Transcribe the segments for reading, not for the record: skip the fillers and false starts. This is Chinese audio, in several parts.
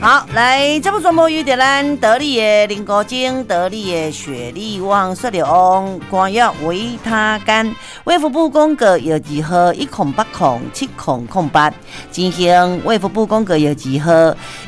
好，来，这部传播于咱得力的林国精、得力的雪力旺、雪力旺、光药维他甘。卫福部公告药剂号108070008，进行卫福部公告药剂号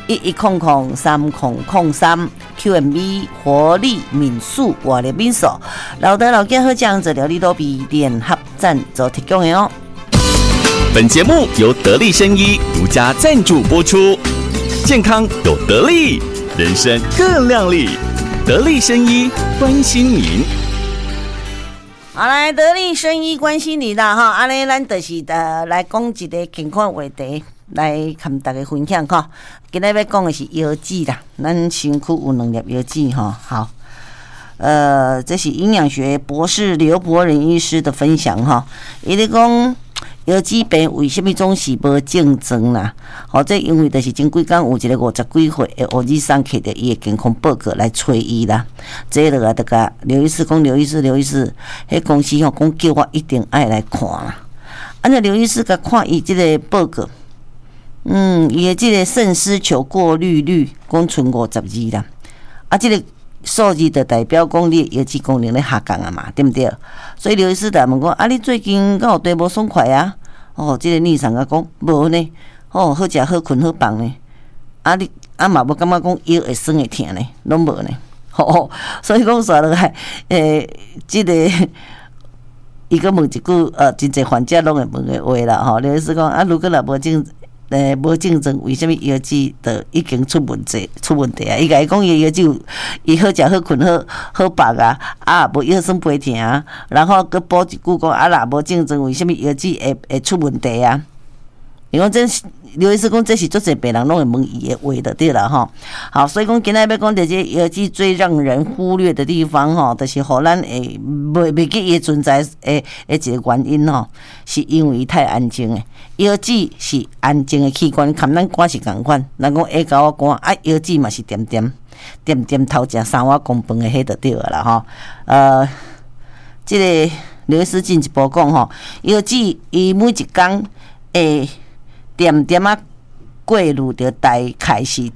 11003003 QMB 活力敏素活力敏素，老德老健好酱治疗力都比联合赞助提供的哦。 本节目由得力生医独家赞助播出。健康有得力，人生更亮丽。得力生医关心您。 好，来得力生医关心你啦哈！安尼咱就是来讲一个健康话题，来跟大家分享哈。今日要讲的是腰子啦，咱身躯有2粒腰子哈。好，这是营养学博士刘伯仁医师的分享哈。伊咧讲。腰子病为什么总是无症状啦？好，这因为就是前几天有一个50几岁的黑医生摕着伊的健康报告来催伊啦。这个就甲刘医师讲，刘医师，迄公司吼讲叫我一定爱来看啦。按照刘医师甲看伊这个报告，伊的这个肾丝球过滤率讲剩52啦，啊，这个数字就代表讲你腰子功能咧下降啊嘛，对不对？所以刘医师就问讲：啊，你最近敢有对无爽快啊？哦，这个逆上啊讲无呢，哦，好食好困好放呢，啊你嘛无感觉讲腰会酸会痛呢，拢无呢，哦，所以讲说落来，这个伊个问一句，真侪患者拢会问的话啦，吼，刘医师讲啊，如果若无无症状，为什么腰子就已经出问题啊？伊甲伊讲，伊腰子伊好食好困好饱啊，无腰酸背痛啊，然后佮补一句讲啊，若无症状，为什么腰子会出问题啊？因为这刘医师讲，这是足侪病人拢会问伊的话就对了吼。好，所以讲今仔要讲这些腰子最让人忽略的地方吼，就是互咱会袂记伊存在的一个原因吼，是因为伊太安静诶。腰子是安静的器官，含咱肝是共款。人讲下高肝啊，腰子嘛是点头食3碗公饭的，迄就对啦吼。这个刘医师进一步讲吼，腰子伊每一天会点啊过滤着大概是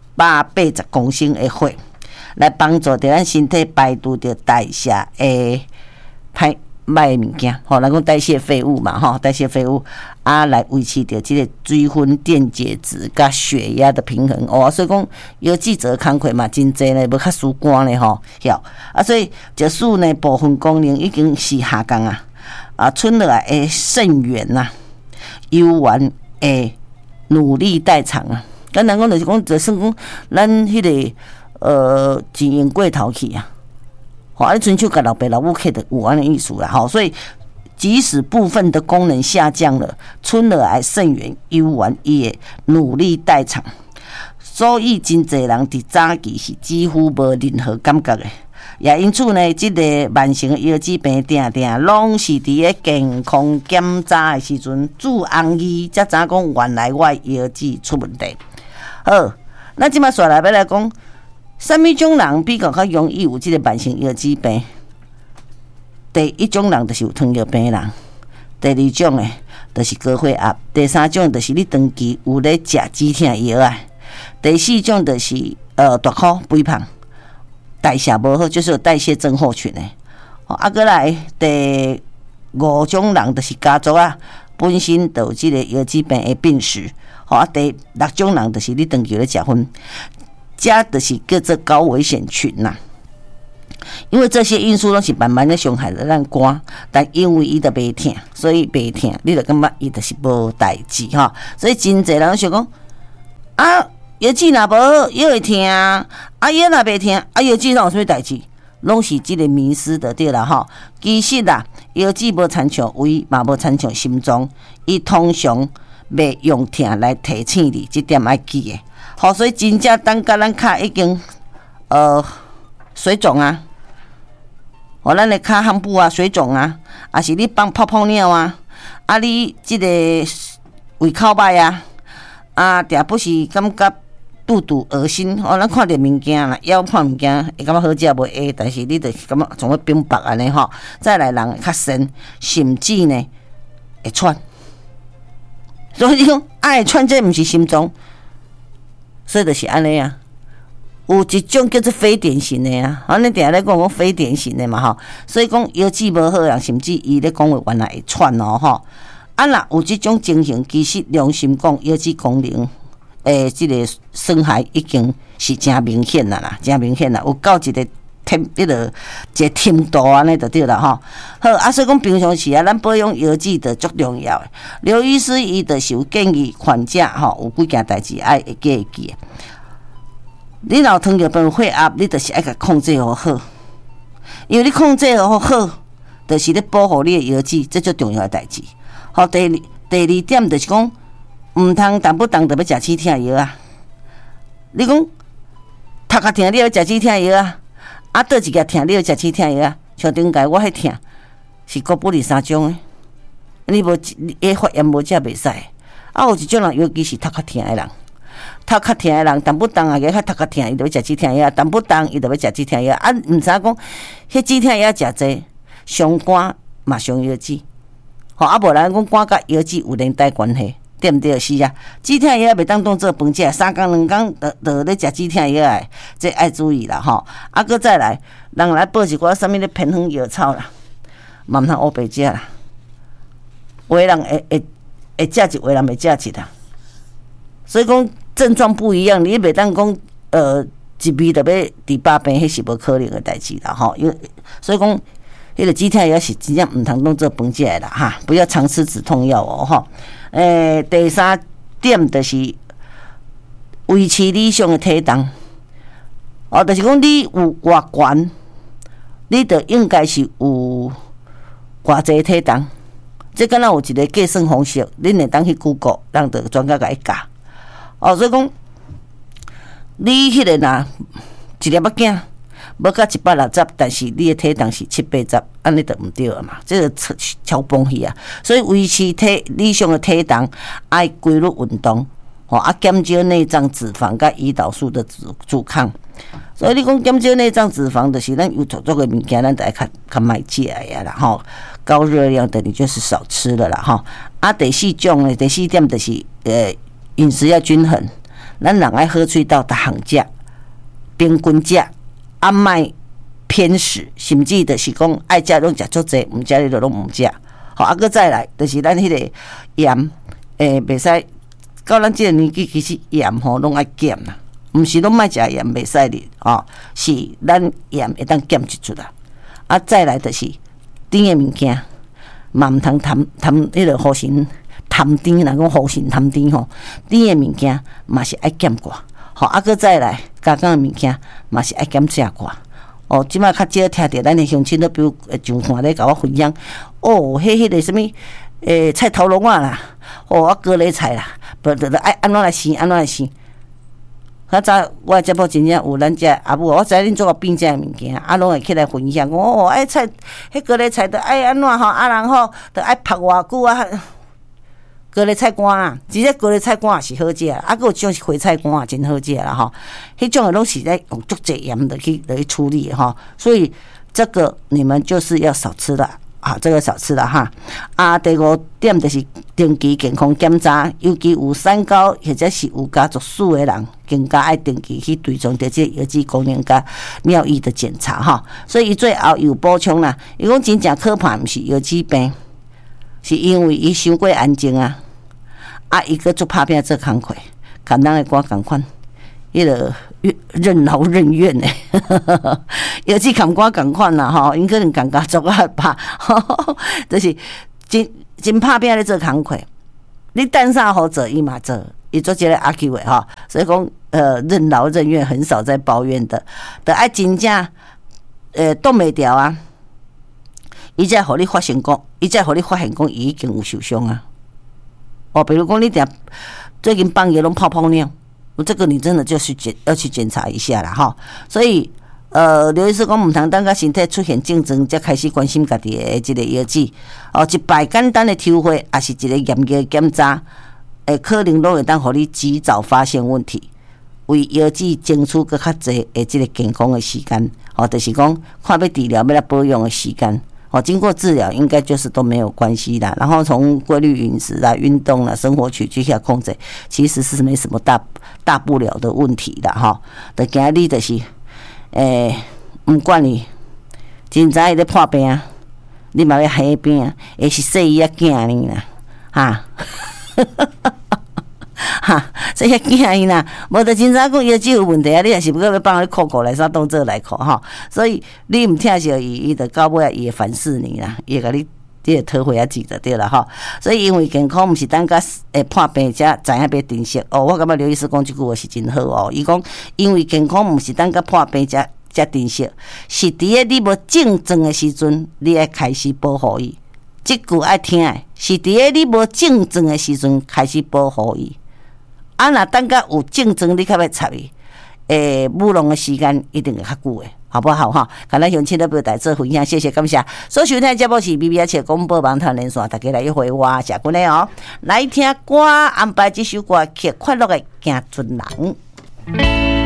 180公升的血，来帮助着咱身体排除着代谢的歹物件，吼，咱讲代谢废物嘛，吼，代谢废物啊，来维持着这个水分、电解质甲血压的平衡哦。所以讲，腰子做工课嘛，真济呢，无较输肝呢，吼，晓啊，所以这属呢部分功能已经是下降啊，剩落来的肾源呐、幽丸的努力代偿啊。简单讲就是讲，就算讲咱迄个经营过头去啊。啊，你伸手甲老爸老母摕的有安尼意思啦，吼，所以即使部分的功能下降了，剩落来肾源、幽丸伊会努力代偿，所以真侪人伫早期是几乎无任何感觉的，也因此呢，即个慢性腰子病定拢是伫咧健康检查的时阵注红字，才知影讲原来我腰子出问题。好，那即摆说来要来讲。什么种人比较容易有这个慢性腰子病？第一种人就是有糖尿病人，第二种的就是高血压，第三种就是你长期有咧食止痛药啊，第四种就是大块肥胖，代谢无好，就是有代谢症候群的。过来第5种人就是家族啊，本身就有这个腰子病的病史。第6种人就是你长期咧食薰。加的是叫做高危险群呐，因为这些因素都是慢慢的伤害了咱肝，但因为伊就袂痛，所以袂痛，你就感觉伊就是无代志哈。所以真侪人想讲啊，腰子若无好，腰会痛啊，腰若袂痛，腰子哪有啥物代志？拢是即个迷思的对啦吼。其实啦，腰子无亲像胃，嘛无亲像心脏，伊通常袂用痛来提醒你，这点爱记的。好，所以真正当甲咱脚已经水肿啊，咱的脚项部啊水肿啊，还是你放泡尿啊，你这个胃口歹啊，定不是感觉肚肚恶心，咱看到物件啦，枵看物件会感觉好食袂会，但是你就是感觉总会冰白安尼吼。再来人会较神，甚至呢会喘，所以你讲会喘，这毋是心脏。 所以就是安尼啊。有一种叫做非典型的啊，咱定咧讲非典型的嘛吼，所以讲腰子无好人，甚至伊咧讲话原来会喘哦吼。啊，若有即种情形，其实良心讲，腰子功能即个损害已经是真明显啦，真明显啦，有到一个程度安尼就对啦吼。好啊，所以讲平常时啊，咱保养腰子就足重要的。刘医师伊就是有建议患者吼，有几件代志爱会记记。你若糖尿病血压，你就是爱甲控制好，因为你控制好，就是咧保护你的腰子，这最重要的代志。好，第二点就是讲，毋通动不动就要食止痛药啊。你讲头壳痛，你要食止痛药啊？啊，倒一个痛，你要食止痛药啊？像顶届我迄痛是国不离三种的，你无你发炎无食袂使。啊，有一种人，尤其是头壳痛的人。头壳痛的人，动不动啊，个头壳痛，伊就要食止痛药；动不动伊就要食止痛药。啊，毋知讲，迄止痛药食济，伤肝嘛伤腰子。吼，啊，无人讲肝甲腰子有连带关系，对毋对？是啊，止痛药袂当当做饭食，3工2工就咧食止痛药诶，这爱注意啦吼。啊，搁再来，人来报一寡啥物咧偏方药草啦，嘛毋通乌白食啦。有诶人会食一，有诶人袂食一啦。所以讲症状不一样，你袂当讲一味就要治百病，迄是无可能的代志啦吼。因为所以讲，迄个止痛药是真正毋通当做饭食的啦哈，不要常吃止痛药哦吼。第三点就是维持理想的体重，哦，就是讲你有偌悬，你就应该是有偌济体重。这敢若有一个计算方式，恁会当去 Google， 人就专家甲伊教。哦，所以讲，你迄个若一粒仔囝，无到160，但是你的体重是70-80，安尼就毋对了嘛，这个超崩去啊！所以维持理想的体重，爱规律运动，吼啊，减少内脏脂肪甲胰岛素的阻抗。所以你讲减少内脏脂肪，就是咱有足足的物件，咱就爱较卖食的啦吼。高热量的你就是少吃了啦吼。啊，第四点就是饮食要均衡，咱人爱好喙到逐项食，平均食，啊莫偏食，甚至就是讲爱食拢食足济，毋食你就拢毋食。好，啊，搁再来就是咱迄个盐，袂使到咱即个年纪，其实盐吼拢爱减啦，毋是拢莫食盐袂使哩，吼，是咱盐会当减一chút啦。啊，再来就是甜的物件，嘛毋通贪迄个好心。贪甜，若讲好心贪甜吼，甜的物件嘛是爱减寡，吼，啊，搁再来加工的物件嘛是爱减食寡。哦，即摆较少听着咱的乡亲都比如上看咧甲我分享，哦，迄个什物菜头龙啊啦，哦，啊高丽菜啦，不就爱安怎来生，安怎来生。较早我的节目真正有咱遮阿母，我知恁做个变这物件，啊，拢会起来分享，讲哦，爱菜，迄高丽菜着爱安怎吼，啊，然后着爱晒偌久啊。高丽菜干啊，直接高丽菜干也是好食，啊，还有一种是花菜干也真好食啦吼。迄种的拢是在用足济盐的去处理哈，所以这个你们就是要少吃了啊，这个少吃了哈。啊，第5点就是定期健康检查，尤其有三高或者是有家族史的人，更加爱定期去追踪着这腰子功能甲尿液的检查哈。所以伊最后有补充啦，伊讲真正可怕，毋是腰子病。是因为伊伤过安静啊，啊，伊个做拍拼做工课，甲咱的歌共款，迄个任劳任怨的，尤其感歌共款啦吼，因可能感觉做啊拍，就是真拍拼咧做工课，你等啥好做伊嘛做，伊做一个阿 Q 的吼，所以讲任劳任怨，很少在抱怨的，得爱真正挡袂牢啊。伊才互你发现讲，伊伊已经有受伤啊。哦，比如讲你最近半夜拢泡尿，这个你真的就是要去检查一下啦哈。所以刘医师讲，毋通等甲身体出现症状，才开始关心家己的这个腰子。哦，一摆简单的抽血，也是一个严格的检查，可能都会当互你及早发现问题，为腰子争取更较济的这个健康的时间。哦，就是讲看要治疗要来保养的时间。 经过治疗应该就是都没有关系啦。然后从规律饮食啊、运动啊、生活起居下控制，其实是没什么大不了的问题的哈。就今日就是，不管你真早伊咧破病啊，你嘛要黑病啊，也是细伊啊囝呢啦，哈。哈，这些囝伊呐，无得真早讲腰肌有问题啊，你也是不过要帮伊扣扣来啥动作来扣哈，所以你唔听着伊就到尾伊会反噬你啦，伊会甲你个讨回啊记就对了哈。所以因为健康毋是等甲破病才知影要珍惜哦，我感觉刘医师讲这句话是真好哦。伊讲因为健康毋是等甲破病才珍惜，是伫个你无症状的时阵，你爱开始保护伊。这句爱听的，是伫个你无症状的时阵开始保护伊。啊，若等甲有症状，你较要插伊，舞龙的时间一定会较久的，好不好哈？看咱乡亲的表达做分享，谢谢感谢。所收听的节目是 BBS 广播网台连线，大家来一回话，谢君的哦。来听歌，安排这首歌曲，快乐的行船人。